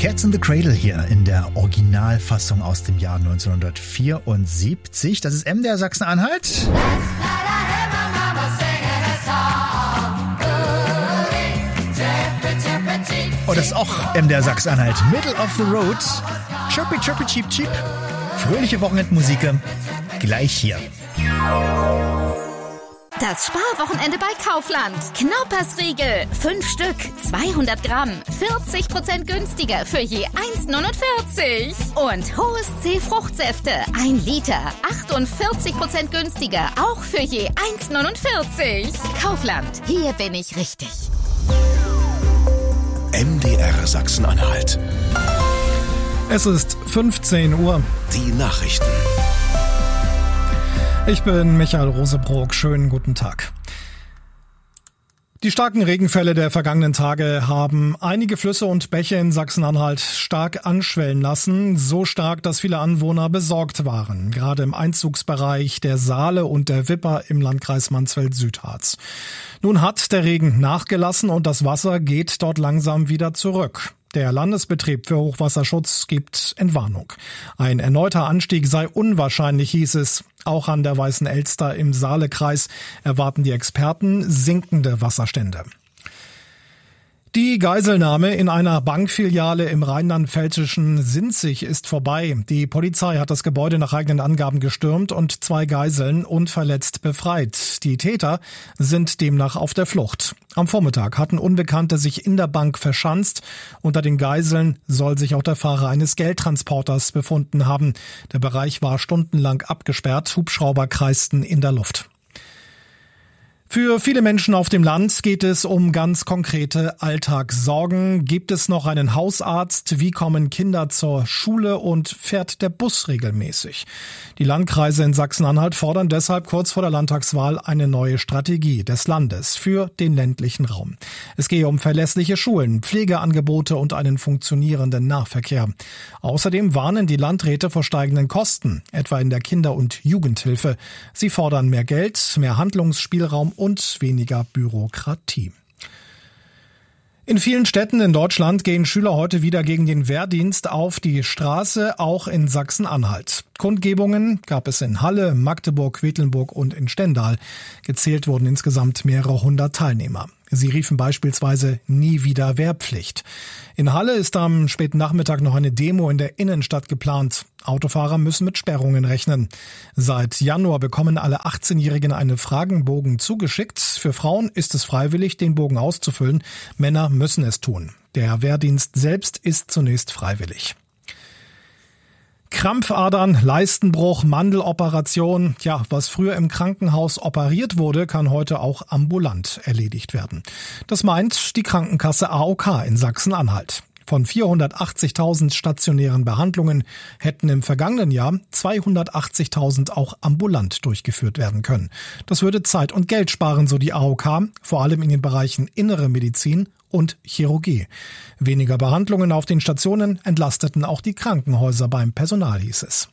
Cats in the Cradle hier in der Originalfassung aus dem Jahr 1974. Das ist MDR Sachsen-Anhalt. Und das ist auch MDR Sachsen-Anhalt. Middle of the Road. Chirpy, chirpy, cheep, cheep. Fröhliche Wochenendmusik. Gleich hier. Das Sparwochenende bei Kaufland. Knaupersriegel. 5 Stück, 200 Gramm, 40% günstiger für je 1,49. Und Hohes C Fruchtsäfte. 1 Liter, 48% günstiger, auch für je 1,49. Kaufland, hier bin ich richtig. MDR Sachsen-Anhalt. Es ist 15 Uhr. Die Nachrichten. Ich bin Michael Rosebrock. Schönen guten Tag. Die starken Regenfälle der vergangenen Tage haben einige Flüsse und Bäche in Sachsen-Anhalt stark anschwellen lassen. So stark, dass viele Anwohner besorgt waren. Gerade im Einzugsbereich der Saale und der Wipper im Landkreis Mansfeld-Südharz. Nun hat der Regen nachgelassen und das Wasser geht dort langsam wieder zurück. Der Landesbetrieb für Hochwasserschutz gibt Entwarnung. Ein erneuter Anstieg sei unwahrscheinlich, hieß es. Auch an der Weißen Elster im Saalekreis erwarten die Experten sinkende Wasserstände. Die Geiselnahme in einer Bankfiliale im rheinland-pfälzischen Sinzig ist vorbei. Die Polizei hat das Gebäude nach eigenen Angaben gestürmt und 2 Geiseln unverletzt befreit. Die Täter sind demnach auf der Flucht. Am Vormittag hatten Unbekannte sich in der Bank verschanzt. Unter den Geiseln soll sich auch der Fahrer eines Geldtransporters befunden haben. Der Bereich war stundenlang abgesperrt. Hubschrauber kreisten in der Luft. Für viele Menschen auf dem Land geht es um ganz konkrete Alltagssorgen. Gibt es noch einen Hausarzt? Wie kommen Kinder zur Schule und fährt der Bus regelmäßig? Die Landkreise in Sachsen-Anhalt fordern deshalb kurz vor der Landtagswahl eine neue Strategie des Landes für den ländlichen Raum. Es gehe um verlässliche Schulen, Pflegeangebote und einen funktionierenden Nahverkehr. Außerdem warnen die Landräte vor steigenden Kosten, etwa in der Kinder- und Jugendhilfe. Sie fordern mehr Geld, mehr Handlungsspielraum und weniger Bürokratie. In vielen Städten in Deutschland gehen Schüler heute wieder gegen den Wehrdienst auf die Straße, auch in Sachsen-Anhalt. Kundgebungen gab es in Halle, Magdeburg, Quedlinburg und in Stendal. Gezählt wurden insgesamt mehrere hundert Teilnehmer. Sie riefen beispielsweise nie wieder Wehrpflicht. In Halle ist am späten Nachmittag noch eine Demo in der Innenstadt geplant. Autofahrer müssen mit Sperrungen rechnen. Seit Januar bekommen alle 18-Jährigen einen Fragenbogen zugeschickt. Für Frauen ist es freiwillig, den Bogen auszufüllen. Männer müssen es tun. Der Wehrdienst selbst ist zunächst freiwillig. Krampfadern, Leistenbruch, Mandeloperation. Ja, was früher im Krankenhaus operiert wurde, kann heute auch ambulant erledigt werden. Das meint die Krankenkasse AOK in Sachsen-Anhalt. Von 480.000 stationären Behandlungen hätten im vergangenen Jahr 280.000 auch ambulant durchgeführt werden können. Das würde Zeit und Geld sparen, so die AOK, vor allem in den Bereichen Innere Medizin und Chirurgie. Weniger Behandlungen auf den Stationen entlasteten auch die Krankenhäuser beim Personal, hieß es.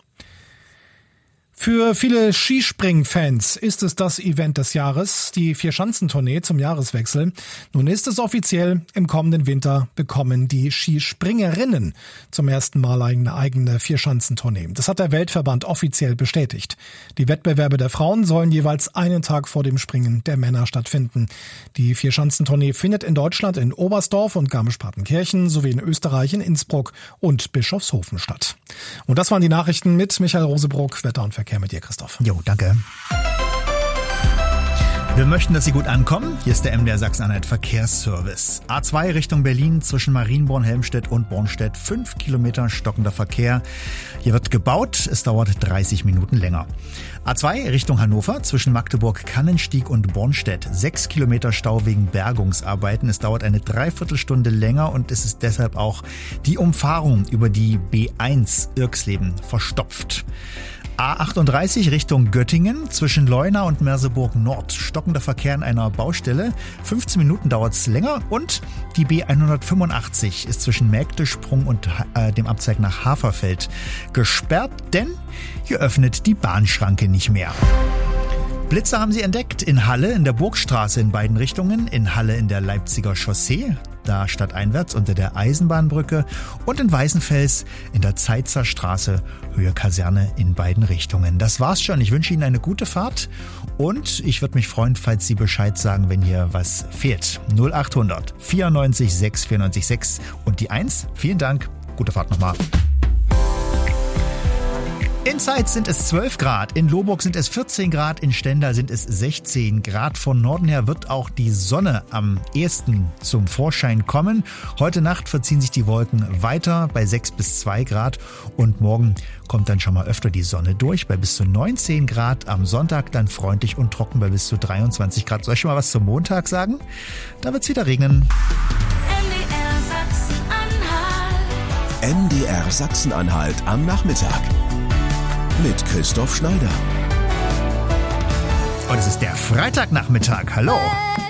Für viele Skispring-Fans ist es das Event des Jahres, die Vierschanzentournee zum Jahreswechsel. Nun ist es offiziell, im kommenden Winter bekommen die Skispringerinnen zum ersten Mal eine eigene Vierschanzentournee. Das hat der Weltverband offiziell bestätigt. Die Wettbewerbe der Frauen sollen jeweils einen Tag vor dem Springen der Männer stattfinden. Die Vierschanzentournee findet in Deutschland in Oberstdorf und Garmisch-Partenkirchen sowie in Österreich in Innsbruck und Bischofshofen statt. Und das waren die Nachrichten mit Michael Rosebrock, Wetter und Verkehr mit dir, Christoph. Jo, danke. Wir möchten, dass Sie gut ankommen. Hier ist der MDR Sachsen-Anhalt Verkehrsservice. A2 Richtung Berlin zwischen Marienborn, Helmstedt und Bornstedt. 5 Kilometer stockender Verkehr. Hier wird gebaut. Es dauert 30 Minuten länger. A2 Richtung Hannover zwischen Magdeburg, Kannenstieg und Bornstedt. 6 Kilometer Stau wegen Bergungsarbeiten. Es dauert eine Dreiviertelstunde länger und es ist deshalb auch die Umfahrung über die B1 Irxleben verstopft. A38 Richtung Göttingen zwischen Leuna und Merseburg Nord. Stockender Verkehr in einer Baustelle. 15 Minuten dauert es länger. Und die B185 ist zwischen Mägdesprung und dem Abzweig nach Haferfeld gesperrt, denn hier öffnet die Bahnschranke nicht mehr. Blitze haben sie entdeckt in Halle in der Burgstraße in beiden Richtungen, in Halle in der Leipziger Chaussee. da stadteinwärts unter der Eisenbahnbrücke und in Weißenfels in der Zeitzer Straße, Höhe Kaserne in beiden Richtungen. Das war's schon. Ich wünsche Ihnen eine gute Fahrt und ich würde mich freuen, falls Sie Bescheid sagen, wenn hier was fehlt. 0800 94 6 94 6 und die 1. Vielen Dank. Gute Fahrt nochmal. In Zeitz sind es 12 Grad, in Lohburg sind es 14 Grad, in Stendal sind es 16 Grad. Von Norden her wird auch die Sonne am ehesten zum Vorschein kommen. Heute Nacht verziehen sich die Wolken weiter bei 6 bis 2 Grad und morgen kommt dann schon mal öfter die Sonne durch bei bis zu 19 Grad. Am Sonntag dann freundlich und trocken bei bis zu 23 Grad. Soll ich schon mal was zum Montag sagen? Da wird's wieder regnen. MDR Sachsen-Anhalt am Nachmittag. Mit Christoph Schneider. Und es ist der Freitagnachmittag. Hallo.